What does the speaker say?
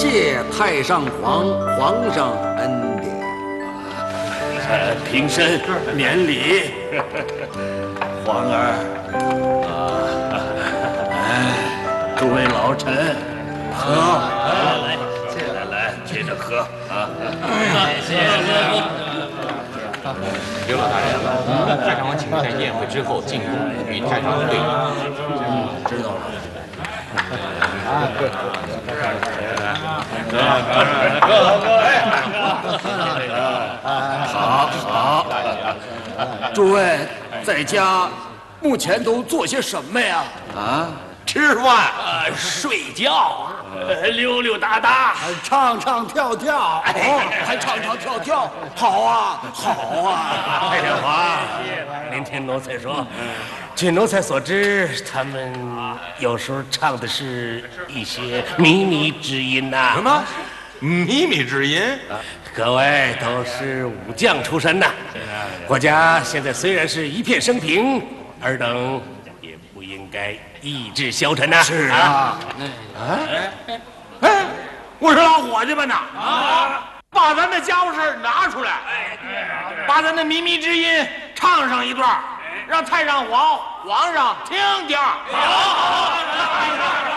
谢太上皇上恩典。 平身免礼，皇儿诸位老臣，喝，来，接着喝啊！谢。 刘老大人，太上皇请您在宴会之后进宫与太上皇对话。 知道了。好，诸位在家目前都做些什么呀？啊？ 吃饭、 睡觉，溜溜达达， 唱唱跳跳，还唱唱跳跳，好啊，好啊！ 太上皇，您听奴才说，据奴才所知，他们有时候唱的是一些靡靡之音呐。 什么？靡靡之音？ 各位都是武将出身呐，国家现在虽然是一片升平，尔等也不应该意志消沉呐。 是啊， 哎，我说老伙计们呐，把咱的家务事拿出来，把咱的靡靡之音唱上一段，让太上皇上听听。好。